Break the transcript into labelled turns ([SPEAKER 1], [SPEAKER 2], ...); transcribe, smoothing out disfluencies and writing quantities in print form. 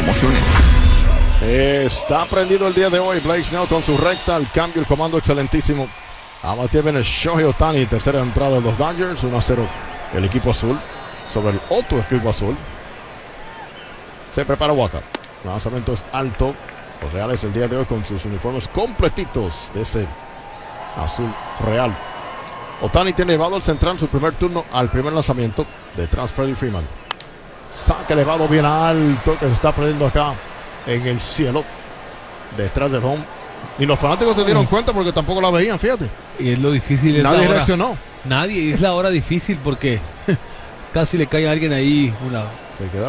[SPEAKER 1] promociones.
[SPEAKER 2] Está prendido el día de hoy Blake Snell con su recta. El cambio, el comando excelentísimo. Amateur viene Shohei Ohtani, tercera entrada de los Dodgers. 1-0 el equipo azul sobre el otro equipo azul. Se prepara Waka. El lanzamiento es alto. Los Reales el día de hoy con sus uniformes completitos de ese azul real. Ohtani tiene elevado el central en su primer turno al primer lanzamiento. Detrás Freddie Freeman. Saque elevado bien alto que se está perdiendo acá en el cielo. Detrás del home. Y los fanáticos se dieron cuenta porque tampoco la veían, fíjate.
[SPEAKER 3] Y es lo difícil.
[SPEAKER 2] Nadie reaccionó.
[SPEAKER 3] Nadie, es la hora difícil porque casi le cae a alguien ahí una...
[SPEAKER 2] Se quedaron